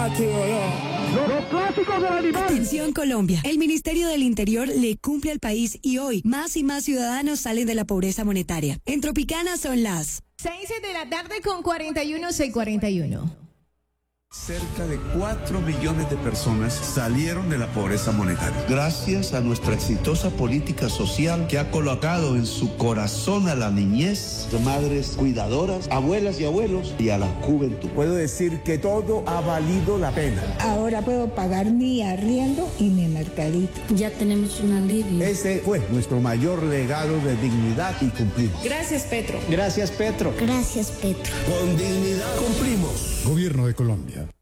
Los clásicos del animal. Atención Colombia, el Ministerio del Interior le cumple al país y hoy más y más ciudadanos salen de la pobreza monetaria. En Tropicana son las 6 de la tarde con 41, 6:41. Cerca de 4 millones de personas salieron de la pobreza monetaria. Gracias a nuestra exitosa política social que ha colocado en su corazón a la niñez, de madres cuidadoras, abuelas y abuelos y a la juventud. Puedo decir que todo ha valido la pena. Ahora puedo pagar mi arriendo y mi mercadito. Ya tenemos un alivio. Ese fue nuestro mayor legado de dignidad y cumplir. Gracias, Petro. Gracias, Petro. Gracias, Petro. Con dignidad cumplimos. Gobierno de Colombia.